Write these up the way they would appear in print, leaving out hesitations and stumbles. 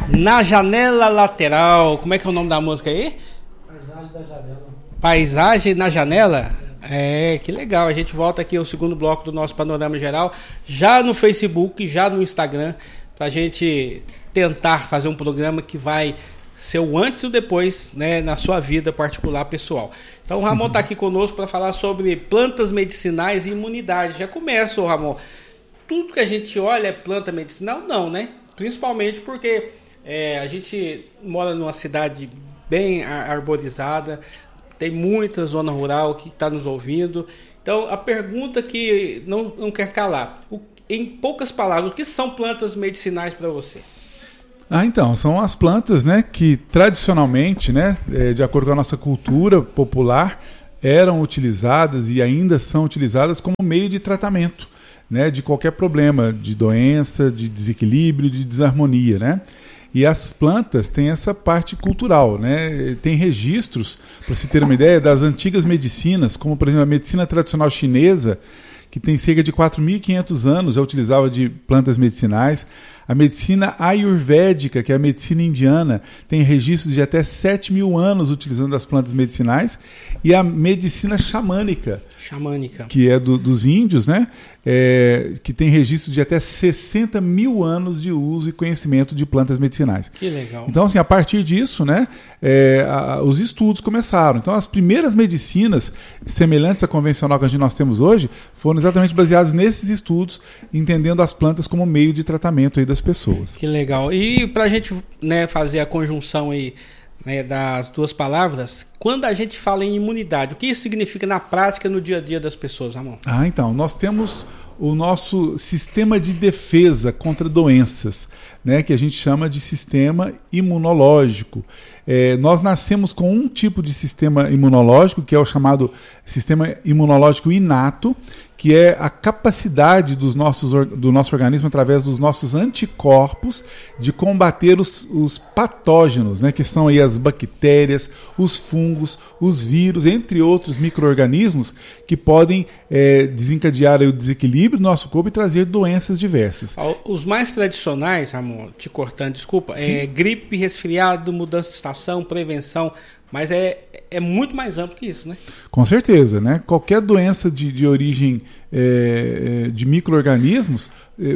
Na Janela Lateral. Como é que é o nome da música aí? Paisagem da Janela. Paisagem na Janela? Que legal. A gente volta aqui ao segundo bloco do nosso Panorama Geral, já no Facebook, já no Instagram, pra gente tentar fazer um programa que vai ser o antes e o depois, né, na sua vida particular, pessoal. Então o Ramon está aqui conosco para falar sobre plantas medicinais e imunidade. Já começa, Ramon. Tudo que a gente olha é planta medicinal? Não, né? Principalmente porque a gente mora numa cidade bem arborizada, tem muita zona rural que está nos ouvindo. Então a pergunta que não quer calar, em poucas palavras, o que são plantas medicinais para você? Então, são as plantas, né, que tradicionalmente, né, de acordo com a nossa cultura popular, eram utilizadas e ainda são utilizadas como meio de tratamento, né, de qualquer problema, de doença, de desequilíbrio, de desarmonia, né? E as plantas têm essa parte cultural, né? Tem registros, para se ter uma ideia, das antigas medicinas, como por exemplo a medicina tradicional chinesa, que tem cerca de 4.500 anos, já utilizava de plantas medicinais. A medicina ayurvédica, que é a medicina indiana, tem registros de até 7.000 anos utilizando as plantas medicinais. E a medicina xamânica, que é dos índios, né? Que tem registros de até 60.000 anos de uso e conhecimento de plantas medicinais. Que legal. Então, assim, a partir disso, né, os estudos começaram. Então, as primeiras medicinas semelhantes à convencional que nós temos hoje foram exatamente baseadas nesses estudos, entendendo as plantas como meio de tratamento aí das pessoas. Que legal. E para a gente, né, fazer a conjunção aí, né, das duas palavras, quando a gente fala em imunidade, o que isso significa na prática, no dia a dia das pessoas, Ramon? Então, nós temos o nosso sistema de defesa contra doenças, né, que a gente chama de sistema imunológico. Nós nascemos com um tipo de sistema imunológico, que é o chamado sistema imunológico inato, que é a capacidade do nosso organismo, através dos nossos anticorpos, de combater os patógenos, né, que são aí as bactérias, os fungos, os vírus, entre outros micro-organismos que podem desencadear aí o desequilíbrio do nosso corpo e trazer doenças diversas. Os mais tradicionais, Ramon, te cortando, desculpa, gripe, resfriado, mudança de estação, prevenção, mas é muito mais amplo que isso, né? Com certeza, né? Qualquer doença de origem de micro-organismos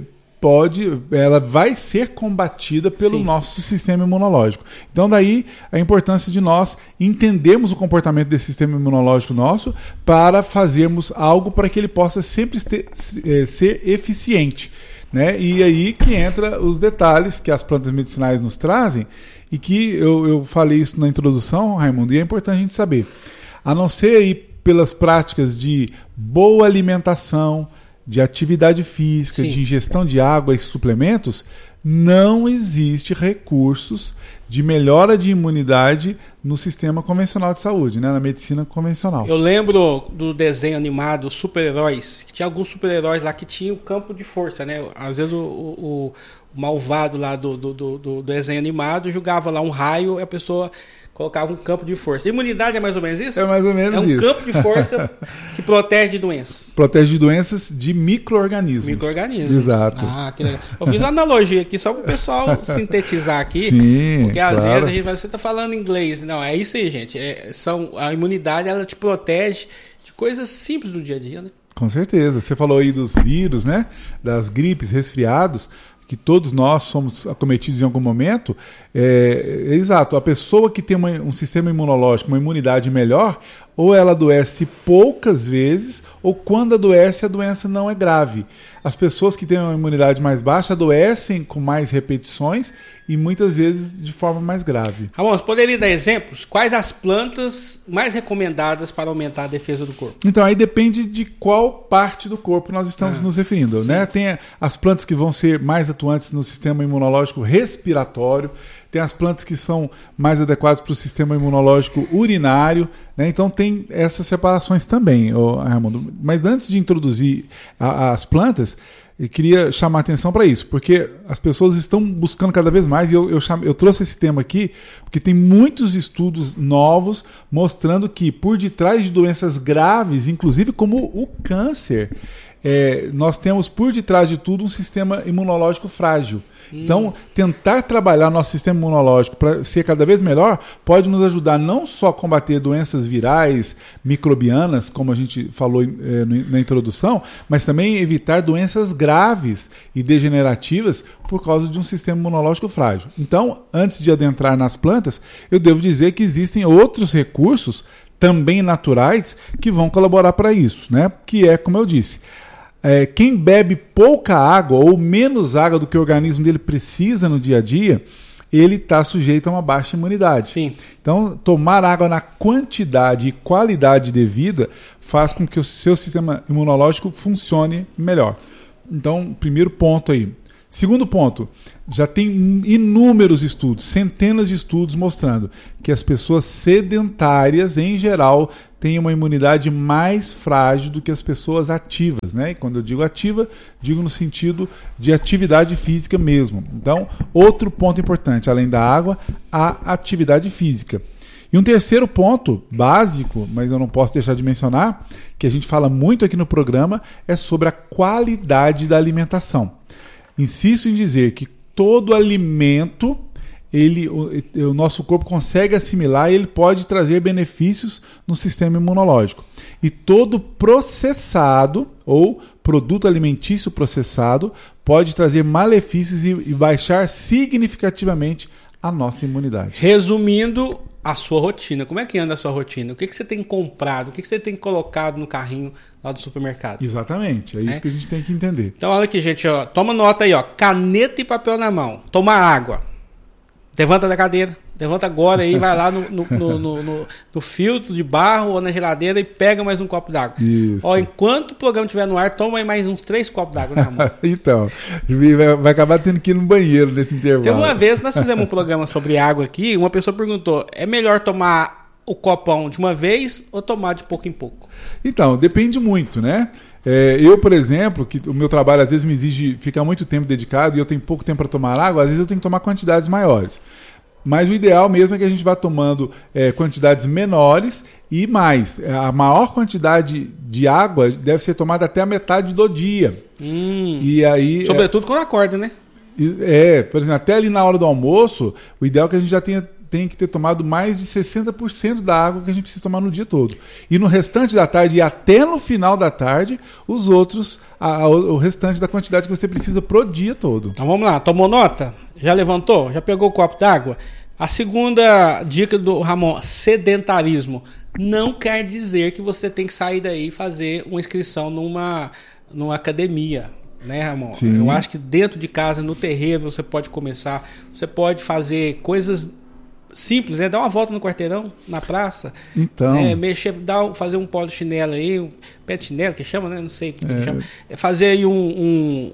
ela vai ser combatida pelo nosso sistema imunológico. Então daí a importância de nós entendermos o comportamento desse sistema imunológico nosso para fazermos algo para que ele possa sempre ser eficiente, né? E aí que entra os detalhes que as plantas medicinais nos trazem e que eu falei isso na introdução, Raimundo, e é importante a gente saber. A não ser aí pelas práticas de boa alimentação, de atividade física, de ingestão de água e suplementos, não existe recursos de melhora de imunidade no sistema convencional de saúde, né? Na medicina convencional. Eu lembro do desenho animado Super-Heróis, que tinha alguns super-heróis lá que tinham campo de força, né? Às vezes o malvado lá do desenho animado jogava lá um raio e a pessoa colocava um campo de força. A imunidade é mais ou menos isso? É mais ou menos isso. É um campo de força que protege de doenças. Protege de doenças de micro-organismos. Micro-organismos. Exato. Que legal. Eu fiz uma analogia aqui só para o pessoal sintetizar aqui. Sim, porque às vezes a gente vai, você está falando inglês. Não, é isso aí, gente. A imunidade, ela te protege de coisas simples do dia a dia, né? Com certeza. Você falou aí dos vírus, né? Das gripes, resfriados, que todos nós somos acometidos em algum momento. Exato, a pessoa que tem um sistema imunológico, uma imunidade melhor, ou ela adoece poucas vezes, ou quando adoece, a doença não é grave. As pessoas que têm uma imunidade mais baixa adoecem com mais repetições e muitas vezes de forma mais grave. Ramon, você poderia dar exemplos? Quais as plantas mais recomendadas para aumentar a defesa do corpo? Então, aí depende de qual parte do corpo nós estamos nos referindo, né? Tem as plantas que vão ser mais atuantes no sistema imunológico respiratório, tem as plantas que são mais adequadas para o sistema imunológico urinário, né? Então tem essas separações também, Raimundo. Mas antes de introduzir as plantas, eu queria chamar a atenção para isso, porque as pessoas estão buscando cada vez mais, e eu trouxe esse tema aqui, porque tem muitos estudos novos mostrando que por detrás de doenças graves, inclusive como o câncer, nós temos por detrás de tudo um sistema imunológico frágil. Então, tentar trabalhar nosso sistema imunológico para ser cada vez melhor pode nos ajudar não só a combater doenças virais, microbianas, como a gente falou na introdução, mas também evitar doenças graves e degenerativas por causa de um sistema imunológico frágil. Então, antes de adentrar nas plantas, eu devo dizer que existem outros recursos também naturais que vão colaborar para isso, né? Que é, como eu disse, quem bebe pouca água ou menos água do que o organismo dele precisa no dia a dia, ele está sujeito a uma baixa imunidade. Sim. Então, tomar água na quantidade e qualidade devida faz com que o seu sistema imunológico funcione melhor. Então, primeiro ponto aí. Segundo ponto, já tem inúmeros estudos, centenas de estudos mostrando que as pessoas sedentárias, em geral, têm uma imunidade mais frágil do que as pessoas ativas, né? E quando eu digo ativa, digo no sentido de atividade física mesmo. Então, outro ponto importante, além da água, a atividade física. E um terceiro ponto básico, mas eu não posso deixar de mencionar, que a gente fala muito aqui no programa, é sobre a qualidade da alimentação. Insisto em dizer que todo alimento, o nosso corpo consegue assimilar e ele pode trazer benefícios no sistema imunológico. E todo processado ou produto alimentício processado pode trazer malefícios e baixar significativamente a nossa imunidade. Resumindo, a sua rotina. Como é que anda a sua rotina? O que você tem comprado? O que você tem colocado no carrinho lá do supermercado? Exatamente. É isso que a gente tem que entender. Então, olha aqui, gente. Ó, toma nota aí. Ó, caneta e papel na mão. Toma água. Levanta da cadeira. Levanta agora aí, vai lá no filtro de barro ou na geladeira e pega mais um copo d'água. Isso. Ó, enquanto o programa estiver no ar, toma aí mais uns 3 copos d'água na mão. Então, vai acabar tendo que ir no banheiro nesse intervalo. Tem uma vez, nós fizemos um programa sobre água aqui, uma pessoa perguntou, é melhor tomar o copão de uma vez ou tomar de pouco em pouco? Então, depende muito, né? Eu, por exemplo, que o meu trabalho às vezes me exige ficar muito tempo dedicado e eu tenho pouco tempo para tomar água, às vezes eu tenho que tomar quantidades maiores. Mas o ideal mesmo é que a gente vá tomando quantidades menores e mais. A maior quantidade de água deve ser tomada até a metade do dia. E aí, sobretudo quando acorda, né? Por exemplo, até ali na hora do almoço, o ideal é que a gente já tem que ter tomado mais de 60% da água que a gente precisa tomar no dia todo. E no restante da tarde e até no final da tarde, os outros, o restante da quantidade que você precisa pro dia todo. Então vamos lá, tomou nota? Já levantou? Já pegou o copo d'água? A segunda dica do Ramon, sedentarismo. Não quer dizer que você tem que sair daí e fazer uma inscrição numa academia, né, Ramon? Sim. Eu acho que dentro de casa, no terreiro, você pode começar, você pode fazer coisas simples, né? Dar uma volta no quarteirão, na praça. Então. Mexer, fazer um pó de chinelo aí, um pé de chinelo que chama, né? Não sei o que chama. Fazer aí um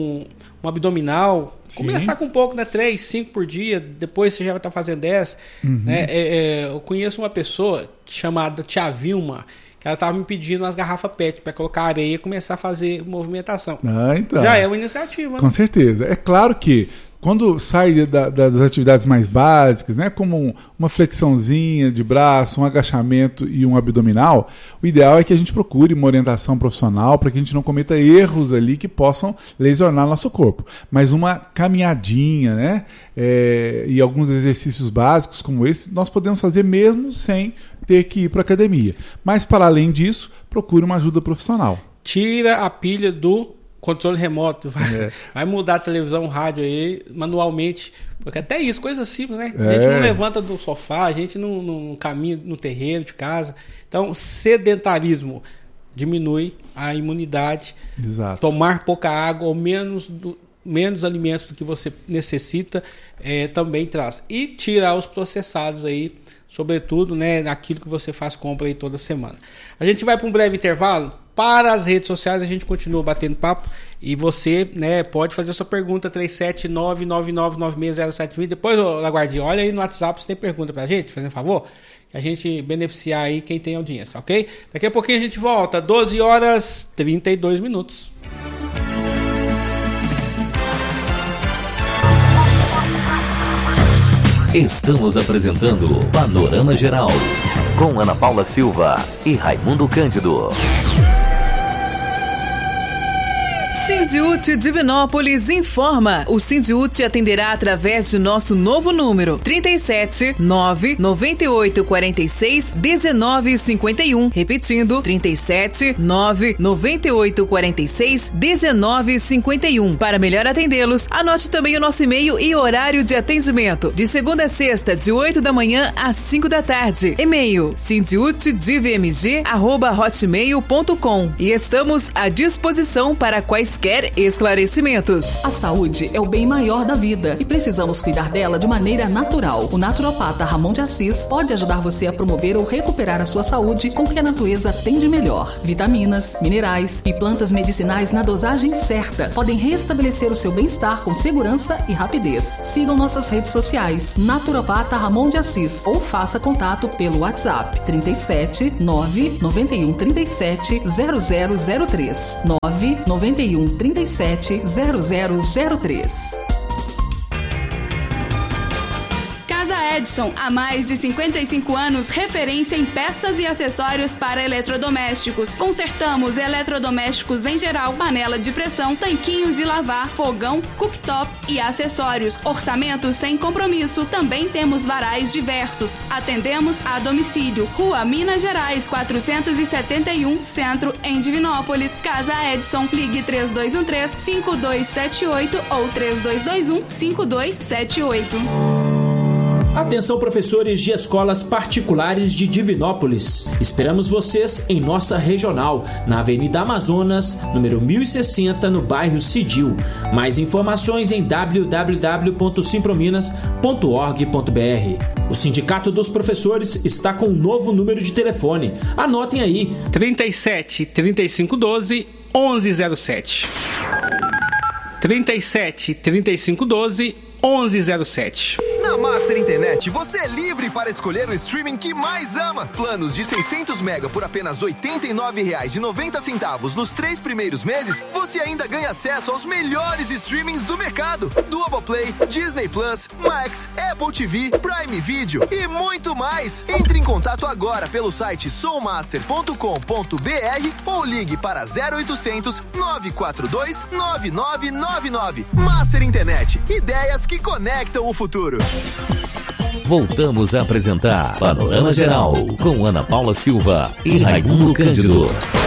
abdominal. Sim. Começar com um pouco, né? 3, 5 por dia, depois você já vai estar fazendo 10. Né? Eu conheço uma pessoa chamada Tia Vilma, que ela estava me pedindo umas garrafas PET para colocar areia e começar a fazer movimentação. Então. Já é uma iniciativa. Com certeza. É claro que quando sai das atividades mais básicas, né, como uma flexãozinha de braço, um agachamento e um abdominal, o ideal é que a gente procure uma orientação profissional para que a gente não cometa erros ali que possam lesionar nosso corpo. Mas uma caminhadinha, né, e alguns exercícios básicos como esse, nós podemos fazer mesmo sem ter que ir para a academia. Mas, para além disso, procure uma ajuda profissional. Tira a pilha do controle remoto, vai mudar a televisão, o rádio aí, manualmente, porque até isso, coisa simples, né? A gente não levanta do sofá, a gente não caminha no terreiro de casa. Então, sedentarismo diminui a imunidade. Exato. Tomar pouca água ou menos alimentos do que você necessita também traz. E tirar os processados aí, sobretudo, né, naquilo que você faz compra aí toda semana. A gente vai para um breve intervalo. Para as redes sociais a gente continua batendo papo e você, né, pode fazer a sua pergunta 37999960720. Depois, Laguardinha, olha aí no WhatsApp se tem pergunta pra gente, fazendo um favor, que a gente beneficiar aí quem tem audiência, ok? Daqui a pouquinho a gente volta, 12h32. Estamos apresentando Panorama Geral com Ana Paula Silva e Raimundo Cândido. Sindiúti Divinópolis informa. O Sindiúti atenderá através de nosso novo número 37 998 46 19 51. Repetindo, 37 998 46 19 51. Para melhor atendê-los, anote também o nosso e-mail e horário de atendimento. De segunda a sexta, de 8 da manhã às 5 da tarde. E-mail sindiutidivmg@hotmail.com. E estamos à disposição para quaisquer esclarecimentos. A saúde é o bem maior da vida e precisamos cuidar dela de maneira natural. O naturopata Ramon de Assis pode ajudar você a promover ou recuperar a sua saúde com o que a natureza tem de melhor. Vitaminas, minerais e plantas medicinais na dosagem certa podem restabelecer o seu bem-estar com segurança e rapidez. Sigam nossas redes sociais, Naturopata Ramon de Assis, ou faça contato pelo WhatsApp 37 991 37 0003 991 37 0003. Edson, há mais de 55 anos, referência em peças e acessórios para eletrodomésticos. Consertamos eletrodomésticos em geral, panela de pressão, tanquinhos de lavar, fogão, cooktop e acessórios. Orçamento sem compromisso. Também temos varais diversos. Atendemos a domicílio. Rua Minas Gerais, 471, Centro, em Divinópolis. Casa Edson. Ligue 3213-5278 ou 3221-5278. Atenção, professores de escolas particulares de Divinópolis. Esperamos vocês em nossa regional, na Avenida Amazonas, número 1060, no bairro Cidil. Mais informações em www.simprominas.org.br. O Sindicato dos Professores está com um novo número de telefone. Anotem aí: 37 3512 1107. 37 3512 1107. Na Master Internet, você é livre para escolher o streaming que mais ama. Planos de 600 MB por apenas R$ 89,90 nos 3 primeiros meses, você ainda ganha acesso aos melhores streamings do mercado. Globoplay, Disney Plus, Max, Apple TV, Prime Video e muito mais. Entre em contato agora pelo site sommaster.com.br ou ligue para 0800 942 9999. Master Internet, ideias que conectam o futuro. Voltamos a apresentar Panorama Geral com Ana Paula Silva e Raimundo Cândido.